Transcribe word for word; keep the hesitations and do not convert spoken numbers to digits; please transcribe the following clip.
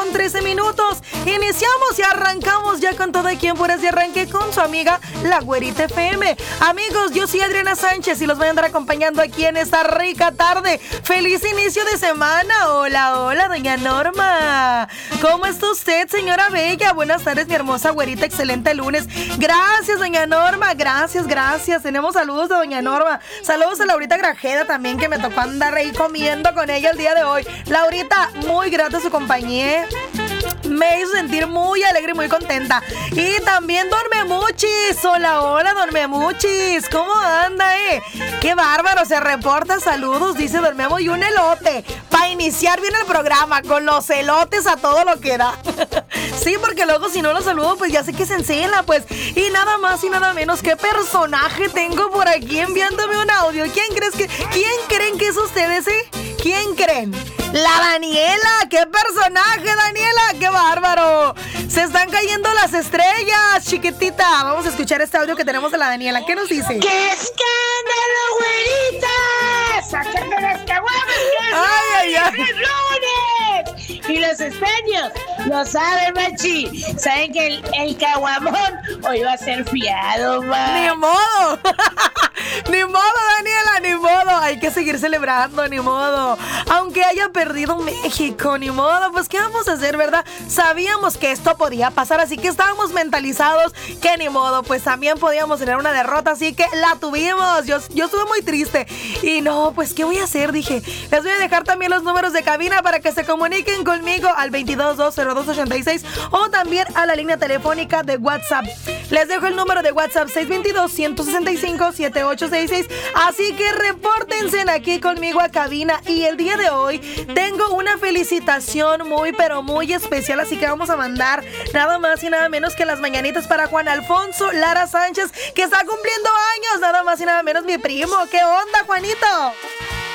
con trece minutos. Iniciamos y arrancamos ya con todo aquí en Puras de Arranque con su amiga La Güerita F M. Amigos, yo soy Adriana Sánchez y los voy a andar acompañando aquí en esta rica tarde. ¡Feliz inicio de semana! Hola, hola, doña Norma. ¿Cómo está usted, señora Bella? Buenas tardes, mi hermosa güerita. Excelente lunes. Gracias, doña Norma. Gracias, gracias. Tenemos saludos de doña Norma. Saludos a Laurita Grajeda también, que me tocó andar ahí comiendo con ella el día de hoy. Laurita, muy grata su compañía. Me hizo sentir muy alegre y muy contenta. Y también Dormemuchis. Hola, hola, Dormemuchis. ¿Cómo anda, eh? Qué bárbaro, se reporta. Saludos, dice Dormemo. Y un elote para iniciar bien el programa, con los elotes a todo lo que da. Sí, porque luego si no los saludo, pues ya sé que se encela, pues. Y nada más y nada menos, ¿qué personaje tengo por aquí enviándome un audio? ¿Quién crees que, quién creen que es ustedes, eh? ¿Quién creen? La Daniela. ¿Qué personaje, Daniela? ¡Qué bárbaro! Se están cayendo las estrellas, chiquitita. Vamos a escuchar este audio que tenemos de la Daniela. ¿Qué nos dice? ¡Qué escándalo, güerita! ¡Sáquenme las caguamas! ¡Que ¡Ay, ay, ay! ¡Es lunes! Y los estaños lo saben, machi. Saben que el, el caguamón hoy va a ser fiado, man. ¡Ni modo! ¡Ni modo, Daniela! ¡Ni modo! Hay que seguir celebrando, ni modo. Aunque haya perdido México, ni modo. Pues, ¿qué vamos a hacer, verdad? Sabíamos que esto podía pasar, así que estábamos mentalizados que ni modo. Pues también podíamos tener una derrota, así que la tuvimos. Yo, yo estuve muy triste. Y no, pues, ¿qué voy a hacer? Dije, les voy a dejar también los números de cabina para que se comuniquen conmigo al veintidós dos cero dos ochenta y seis o también a la línea telefónica de WhatsApp. Les dejo el número de WhatsApp seis dos dos, uno seis cinco, siete ocho seis seis. Así que repórtense aquí conmigo a cabina. Y el día de hoy tengo una felicitación muy pero muy especial, así que vamos a mandar nada más y nada menos que las mañanitas para Juan Alfonso Lara Sánchez, que está cumpliendo años, nada más y nada menos mi primo. ¿Qué onda, Juanito?